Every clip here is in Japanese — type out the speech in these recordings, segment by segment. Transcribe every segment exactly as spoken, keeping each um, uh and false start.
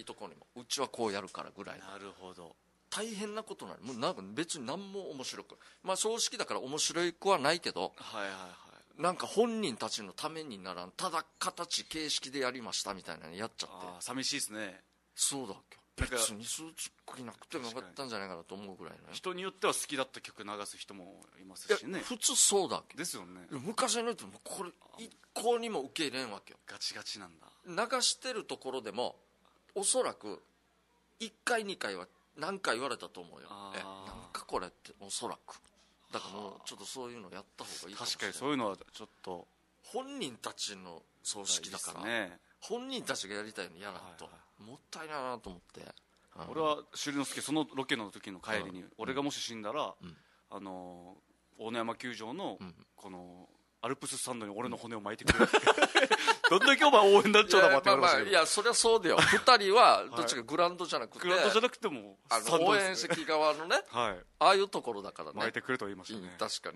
いとこにもうちはこうやるからぐらい。 なるほど。 大変なことなの。もうなんか別に何も面白く、まあ葬式だから面白くはないけど、 はいはいはい。 なんか本人たちのためにならん、ただ形形式でやりましたみたいなのやっちゃって。 あ寂しいですね。 そうだっけ、別にスーツ着なくてもよかったんじゃないかなと思うぐらいね。 人によっては好きだった曲流す人もいますしね。 普通そうだっけですよね。 昔の人もこれ一向にも受け入れんわけよ。 ガチガチなんだ。 流してるところでもおそらくいっかいにかいは何回言われたと思うよ。えなんかこれっておそらくだからもうちょっとそういうのやった方がいいかもしれない。 確かにそういうのはちょっと本人たちの葬式だから、 ね、 本人たちがやりたいのやらんと、はいはい、もったいないなと思って、 うん、俺は朱里之助そのロケの時の帰りに、うん、俺がもし死んだら、うん、あの大野山球場の、うん、このアルプススタンドに俺の骨を巻いてくれって、うん、どんだけお前応援団長だもんって言われましたけど、 いやそりゃそうだよ。ふたりはどっちかグラウンドじゃなくて、 グラウンドじゃなくてもあの応援席側のね、はい、ああいうところだからね、 巻いてくれと言いましたね、 うん、確かに、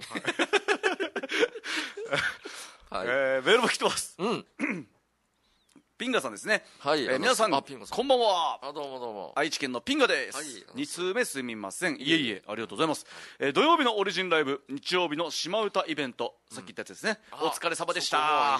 はい、えー、メールも来てます、 うんピンガさんですね。 はい、 えー、皆さんこんばんは。 あ、どうもどうも。 愛知県のピンガです。はい、に通目すみません。いえいえ、ありがとうございます。はい、えー、土曜日のオリジンライブ、日曜日の島唄イベント、うん、さっき言ったやつですね。お疲れ様でした。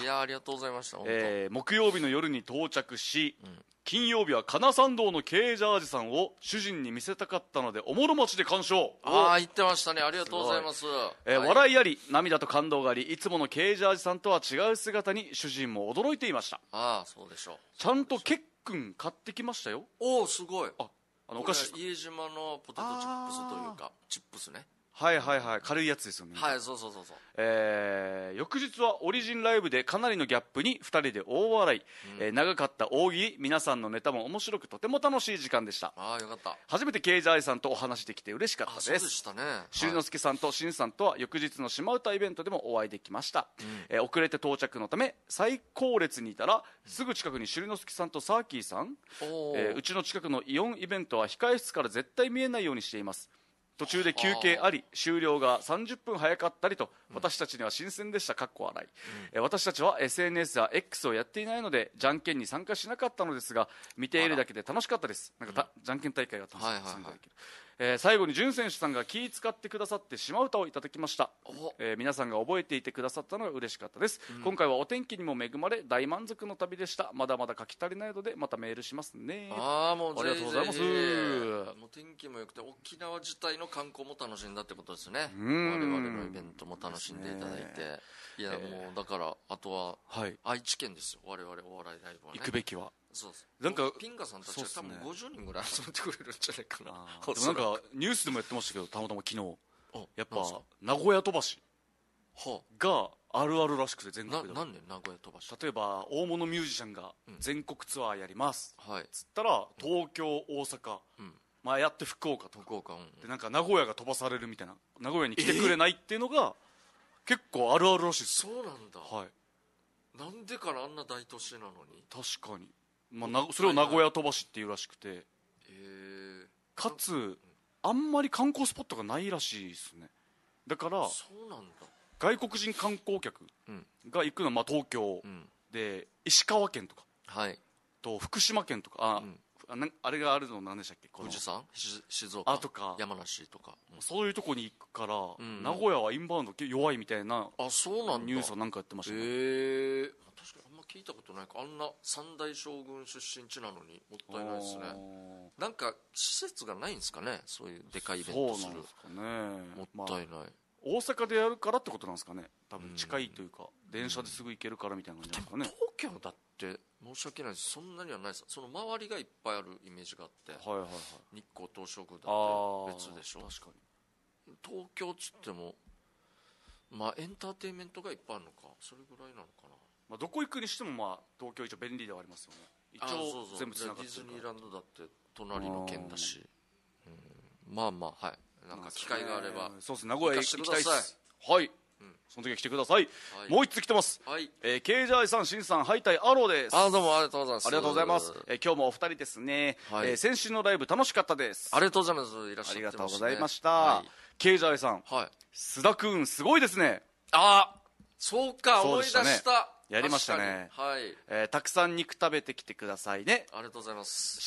いや、ありがとうございました。 えー、木曜日の夜に到着し、うん、金曜日は金参道のKジャージさんを主人に見せたかったのでおもろ町で鑑賞。 ああ、言ってましたね。ありがとうございます。 えーはい、笑いあり涙と感動があり、いつものKジャージさんとは違う姿に主人も驚いていました。 ああ、そうでしょう。 ちゃんとケックン買ってきましたよ。 おお、すごい。 あ、あのお菓子、 家島のポテトチップスというかチップスね。 はいはいはい、軽いやつですよね。 はい、そうそうそうそう。 えー、翌日はオリジンライブでかなりのギャップにふたりで大笑い、うん、えー、長かった大喜利、皆さんのネタも面白くとても楽しい時間でした。 ああ、よかった。 初めてケイジャーイさんとお話できて嬉しかったです。 あ、そうでしたね。 朱里之助さんとしんさんとは翌日の島唄イベントでもお会いできました。うん、えー、遅れて到着のため最後列にいたら、すぐ近くに朱里之助さんとサーキーさん、えー、うちの近くのイオンイベントは控え室から絶対見えないようにしています。途中で休憩あり、終了がさんじゅっぷん早かったりと、私たちには新鮮でした。かっこ笑い、うん、私たちは エスエヌエス や X をやっていないのでじゃんけんに参加しなかったのですが、見ているだけで楽しかったです。なんかた、うん、じゃんけん大会が楽しかったです、はいはいはい。えー、最後に潤選手さんが気使ってくださって島唄をいただきました。えー、皆さんが覚えていてくださったのが嬉しかったです。うん、今回はお天気にも恵まれ大満足の旅でした。まだまだ書き足りないのでまたメールしますね。 あー、もうありがとうございます。 もう天気も良くて沖縄自体の観光も楽しんだってことですね。我々のイベントも楽しんでいただいて、いや、もうだからあとは愛知県ですよ、我々お笑いライブはね。 行くべきは。 そうです。なんかピンガさんたちは多分ごじゅうにんぐらい集めてくれるんじゃないかな。 でもなんかニュースでもやってましたけど、たまたま昨日やっぱ名古屋飛ばしがあるあるらしくて、全国で。 なんで名古屋飛ばし？ 例えば大物ミュージシャンが全国ツアーやりますつったら、東京、大阪、まあやって福岡とかで、なんか名古屋が飛ばされるみたいな、名古屋に来てくれないっていうのが結構あるあるらしいです。 そうなんだ。はい。なんでかな、あんな大都市なのに。 確かに、まあ、それを名古屋飛ばしっていうらしくて、えー、かつあんまり観光スポットがないらしいですね。だからそうなんだ、 外国人観光客が行くのはまあ東京、うん、で石川県とか、はい、と福島県とか、あ、うん、あ, あれがあるの何でしたっけ、 富士山、静岡あとか山梨とか、 うん、そういうとこに行くから、うん、名古屋はインバウンド弱いみたいな、 あ、そうなんだ、 ニュースは何かやってましたね。へえ、確かにあんま聞いたことないか。あんな三大将軍出身地なのにもったいないですね。なんか施設がないんですかね、そういうでかいイベントする。そうなんですかね、もったいない、まあ、 大阪でやるからってことなんですかね、多分近いというか、うん、電車ですぐ行けるからみたいな感じなんですかね。 東京だって申し訳ないです、そんなにはないです。その周りがいっぱいあるイメージがあって、はいはいはい、日光東照宮だって別でしょ。確かに東京っつってもまあエンターテインメントがいっぱいあるのか、それぐらいなのかな。 まあ、どこ行くにしてもまあ東京一応便利ではありますよね。一応全部つながってるから。ディズニーランドだって隣の県だし、うん、まあまあ、はい、なんか機会があれば、 そうですね、名古屋行きたいです。はい、うん、その時は来てください。はい、もう一つ来てます。はい、えー、ケイジャーイさん、シンさん、ハイタイアローです。 あ、どうもありがとうございます。 ありがとうございます。えー、今日もお二人ですね。はい、えー、先週のライブ楽しかったです。 ありがとうございます。いらっしゃってますね。 ありがとうございました。はい、ケイジャーイさん、はい、須田君すごいですね。 あ、そうか、思い出した。 やりましたね。はい、えー、たくさん肉食べてきてくださいね。 ありがとうございます。